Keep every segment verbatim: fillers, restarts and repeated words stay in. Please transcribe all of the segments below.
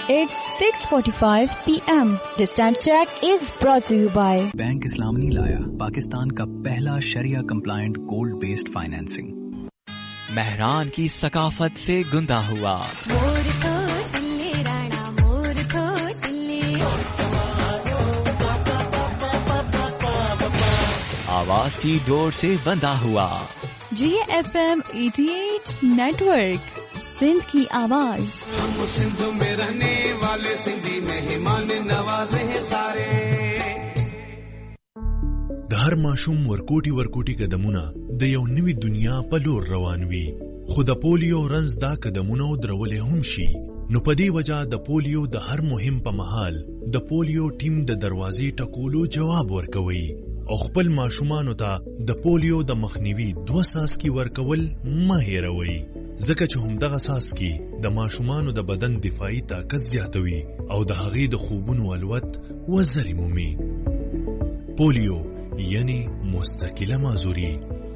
It's six forty-five p m This time check is brought to you by bank इस्लामी लाया पाकिस्तान का पहला शरिया compliant gold based financing. Mehran की सकाफत से गुंदा हुआ मोर तो टिल्ले राणा मोर तो टिल्ले, आवाज की डोर से बंधा हुआ G F M अठासी नेटवर्क, सिंध की आवाज। हम सिंध में रहने वाले सिंधी मेहमान नवाजे हैं सारे। د هر ماشوم ورکوټي ورکوټي قدمونه د یو نوي دنیا په لور روان وي، خو د پولیو رنځ دا قدمونه درولې هم شي. نو په دې وجہ د پولیو د هر مهم په مهال د پولیو ټیم د دروازې ټکولو جواب ورکوي او خپل ماشومانو ته د پولیو د مخنیوي دوه څاڅکي ورکول مه هېروئ، ځکه چې همدغه څاڅکي د ماشومانو د بدن دفاعي طاقت زیاتوي او د هغې د خوبونو الوت وزرې مومي. پولیو یعنی مستقل معذوری.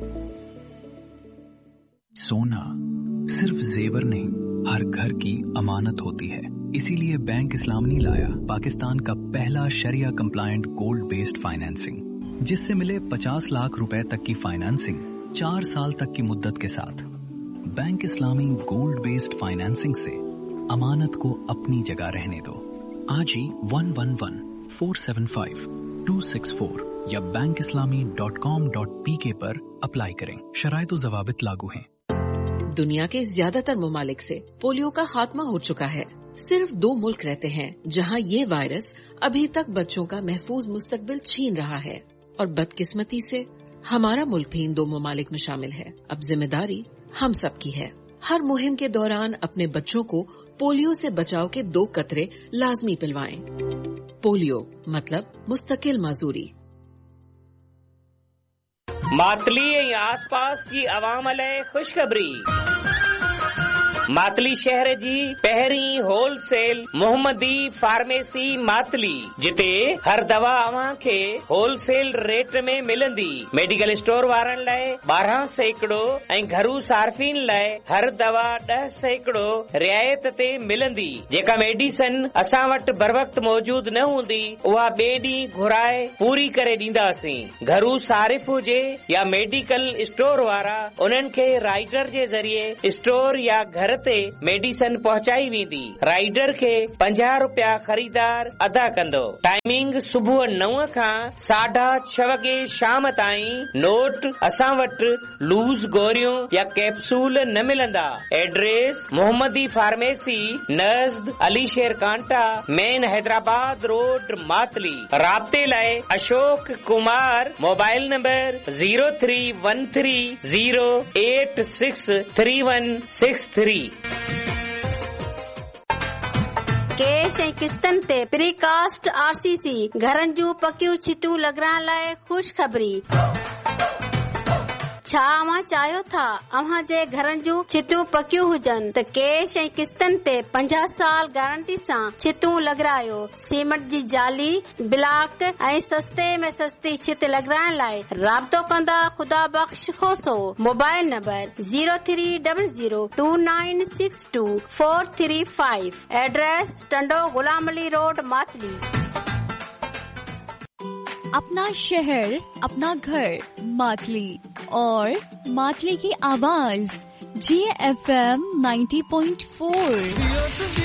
सोना सिर्फ जेवर नहीं, हर घर की अमानत होती है। इसीलिए बैंक इस्लामी लाया पाकिस्तान का पहला शरिया कंप्लायंट गोल्ड बेस्ड फाइनेंसिंग, जिससे मिले पचास लाख रुपए तक की फाइनेंसिंग चार साल तक की मुद्दत के साथ। बैंक इस्लामी गोल्ड बेस्ड फाइनेंसिंग से अमानत को अपनी जगह रहने दो। आज ही one one one four seven five two six four या बैंक इस्लामी डॉट कॉम डॉट पी के पर अप्लाई करें। शराइत व ज़वाबित लागू हैं। दुनिया के ज्यादातर ममालिक से पोलियो का खात्मा हो चुका है। सिर्फ दो मुल्क रहते हैं जहां ये वायरस अभी तक बच्चों का महफूज मुस्तकबिल छीन रहा है, और बदकिस्मती से हमारा मुल्क भी इन दो ममालिक में शामिल है। अब जिम्मेदारी हम सब की है। हर मुहिम के दौरान अपने बच्चों को पोलियो से बचाव के दो कतरे लाजमी पिलवाएं। पोलियो मतलब मुस्तकिल माजूरी। मातली ऐं आसपास की अवाम लाइ खुशखबरी। मातली शहर जी पहिरीं होलसेल मोहम्मदी फार्मेसी मातली, जिते हर दवा अव्हां खे होलसेल रेट में मिलंदी। मेडिकल स्टोर वारनि लाइ ॿारहं सैकड़ो ऐं घरू सार्फिन लाइ हर दवा ॾह सैकड़ो रियायत ते मिलंदी। जेका मेडिसन असां वटि बर वक्त मौजूद न हूंदी, उहा ॿिए ॾींहुं घुराए पूरी करे ॾींदासीं। घरू सारिफ हुजे या मेडिकल स्टोर वारा, उन्हनि खे राइडर जे ज़रिए स्टोर या घर ते मेडिसन पहुचाई वेंदी। राइडर खे पंजाह रुपया ख़रीदार अदा कंदो। टाइमिंग सुबुह नव खां साढा छह वगे शाम ताईं। नोट असां वटि लूज़ गोरियूं या कैप्सूल न मिलंदा। एड्रेस मोहम्मदी फार्मेसी नज़द अली शेर कांटा, मेन हैदराबाद रोड मातली। राब्ते लाइ Ashok Kumar, mobile number zero three one three zero eight six three one six three. Cash ऐं किस्तनि ते प्रीकास्ट आर सी सी घरनि जूं पकियूं छितूं लॻाइण लाइ ख़ुशख़बरी। छा अव्हां चाहियो था अव्हां जे घरनि जूं छितूं पकियूं हुजनि त कैश ऐं किस्तनि ते पंजाह साल गारंटी सां छितूं लॻारायो। सीमेंट जी जाली, ब्लॉक ऐं सस्ते में सस्ती छित लॻाइण लाइ राब्तो कंदा ख़ुदा बख़्श खोसो। Mobile number zero three double zero two nine six two four three five. Address Tando Ghulam Ali road Matali. अपना शहर, अपना घर, मातली और मातली की आवाज G F M ninety point four.